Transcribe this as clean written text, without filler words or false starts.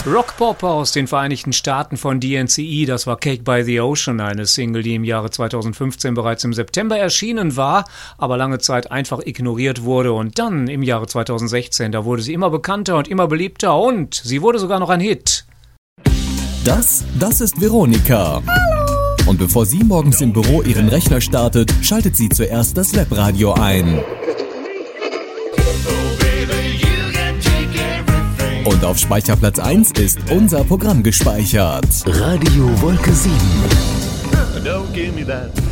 Rockpop aus den Vereinigten Staaten von DNCE, das war Cake by the Ocean, eine Single, die im Jahre 2015 bereits im September erschienen war, aber lange Zeit einfach ignoriert wurde. Und dann im Jahre 2016, da wurde sie immer bekannter und immer beliebter und sie wurde sogar noch ein Hit. Das ist Veronika. Hallo. Und bevor sie morgens im Büro ihren Rechner startet, schaltet sie zuerst das Webradio ein. Und auf Speicherplatz 1 ist unser Programm gespeichert. Radio Wolke 7. Don't give me that